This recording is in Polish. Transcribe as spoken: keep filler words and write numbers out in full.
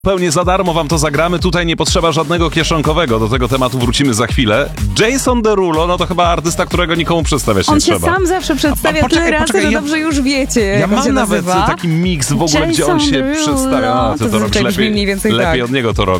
Zupełnie za darmo wam to zagramy, tutaj nie potrzeba żadnego kieszonkowego, do tego tematu wrócimy za chwilę. Jason Derulo, no to chyba artysta, którego nikomu przedstawiać On nie się trzeba. sam zawsze przedstawia A, poczekaj, tyle razy, poczekaj, że ja- dobrze już wiecie, Ja jak on mam się nawet nazywa. taki miks w ogóle, gdzie on Jason się Derulo, przedstawia. No, to to, to robisz zazwyczaj brzmi lepiej, mniej więcej lepiej tak. od niego to robi.